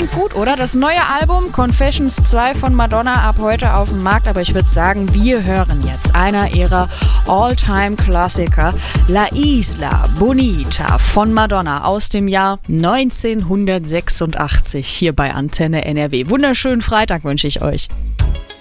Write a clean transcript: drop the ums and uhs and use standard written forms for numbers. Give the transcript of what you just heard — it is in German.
klingt gut, oder? Das neue Album Confessions 2 von Madonna ab heute auf dem Markt. Aber ich würde sagen, wir hören jetzt einer ihrer All-Time-Klassiker, La Isla Bonita von Madonna aus dem Jahr 1986 hier bei Antenne NRW. Wunderschönen Freitag wünsche ich euch.